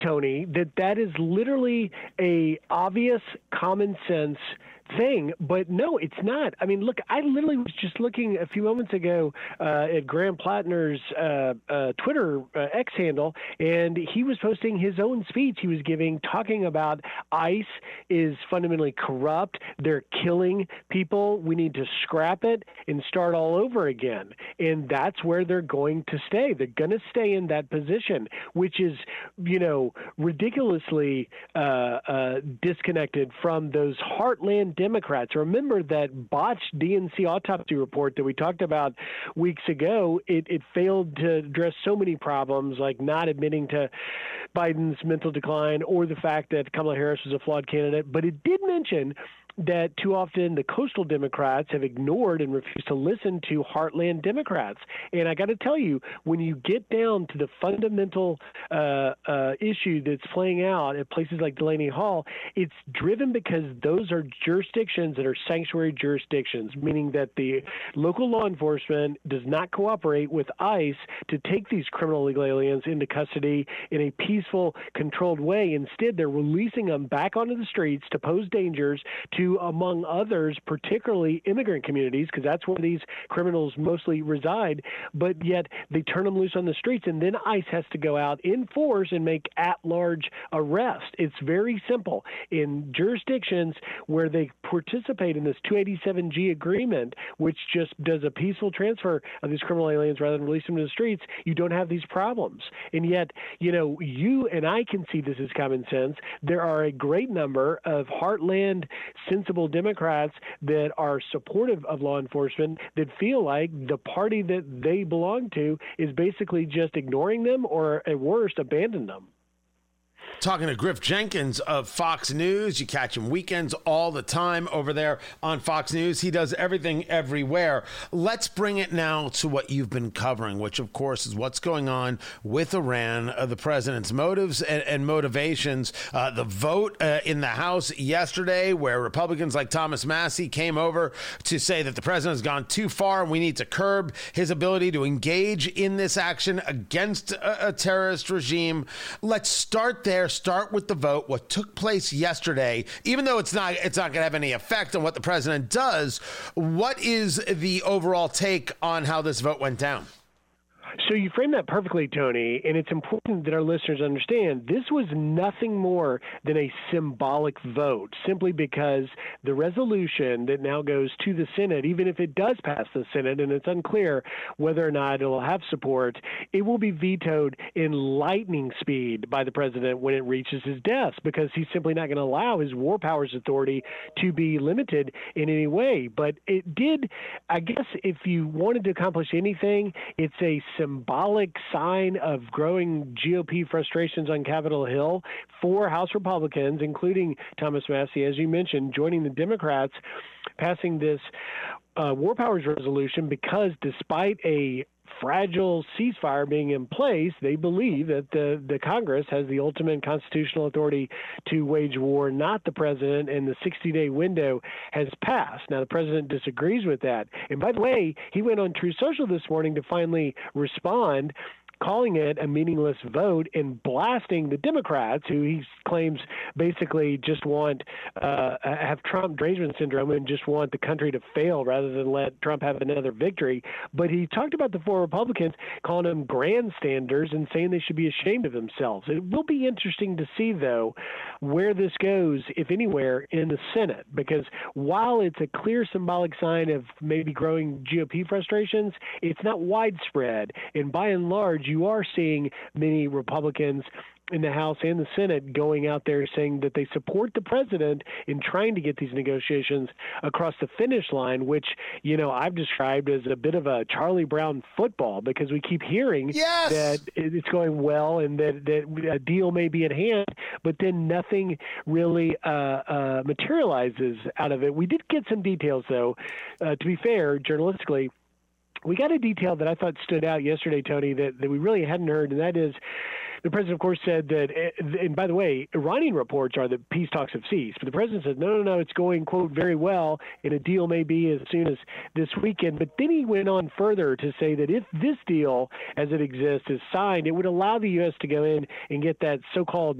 Tony, that is literally a obvious common sense thing, but no, it's not. I mean, look, I literally was just looking a few moments ago at Graham Plattner's Twitter X handle, and he was posting his own speech he was giving, talking about ICE is fundamentally corrupt. They're killing people. We need to scrap it and start all over again. And that's where they're going to stay. They're going to stay in that position, which is, ridiculously disconnected from those heartland Democrats. Remember that botched DNC autopsy report that we talked about weeks ago. It failed to address so many problems, like not admitting to Biden's mental decline or the fact that Kamala Harris was a flawed candidate. But it did mention that too often the coastal Democrats have ignored and refused to listen to heartland Democrats. And I got to tell you, when you get down to the fundamental issue that's playing out at places like Delaney Hall, it's driven because those are jurisdictions that are sanctuary jurisdictions, meaning that the local law enforcement does not cooperate with ICE to take these criminal illegal aliens into custody in a peaceful, controlled way. Instead, they're releasing them back onto the streets to pose dangers to, among others, particularly immigrant communities, because that's where these criminals mostly reside, but yet they turn them loose on the streets, and then ICE has to go out in force and make at-large arrests. It's very simple. In jurisdictions where they participate in this 287G agreement, which just does a peaceful transfer of these criminal aliens rather than release them to the streets, you don't have these problems. And yet, you and I can see this as common sense. There are a great number of heartland sensible Democrats that are supportive of law enforcement that feel like the party that they belong to is basically just ignoring them or, at worst, abandon them. Talking to Griff Jenkins of Fox News. You catch him weekends all the time over there on Fox News. He does everything everywhere. Let's bring it now to what you've been covering, which, of course, is what's going on with Iran, the president's motives and motivations. The vote in the House yesterday where Republicans like Thomas Massie came over to say that the president has gone too far and we need to curb his ability to engage in this action against a terrorist regime. Let's start there. Start with the vote, what took place yesterday. Even though it's not going to have any effect on what the president does, what is the overall take on how this vote went down? So you framed that perfectly, Tony, and it's important that our listeners understand this was nothing more than a symbolic vote, simply because the resolution that now goes to the Senate, even if it does pass the Senate, and it's unclear whether or not it will have support, it will be vetoed in lightning speed by the president when it reaches his desk, because he's simply not going to allow his war powers authority to be limited in any way. But it did, I guess, if you wanted to accomplish anything, it's a symbolic sign of growing GOP frustrations on Capitol Hill for House Republicans, including Thomas Massie, as you mentioned, joining the Democrats, passing this war powers resolution because despite a fragile ceasefire being in place, they believe that the Congress has the ultimate constitutional authority to wage war, not the president, and the 60-day window has passed. Now, the president disagrees with that. And by the way, he went on Truth Social this morning to finally respond, calling it a meaningless vote and blasting the Democrats, who he claims basically just want have Trump derangement syndrome and just want the country to fail rather than let Trump have another victory. But he talked about the four Republicans, calling them grandstanders and saying they should be ashamed of themselves. It will be interesting to see, though, where this goes, if anywhere, in the Senate, because while it's a clear symbolic sign of maybe growing GOP frustrations, it's not widespread. And by and large, you are seeing many Republicans in the House and the Senate going out there saying that they support the president in trying to get these negotiations across the finish line, which, I've described as a bit of a Charlie Brown football, because we keep hearing that it's going well and that a deal may be at hand, but then nothing really materializes out of it. We did get some details, though, to be fair, journalistically. We got a detail that I thought stood out yesterday, Tony, that we really hadn't heard, and that is The president, of course, said that, and by the way, Iranian reports are that peace talks have ceased. But the president said, no, it's going, quote, very well, and a deal may be as soon as this weekend. But then he went on further to say that if this deal, as it exists, is signed, it would allow the U.S. to go in and get that so-called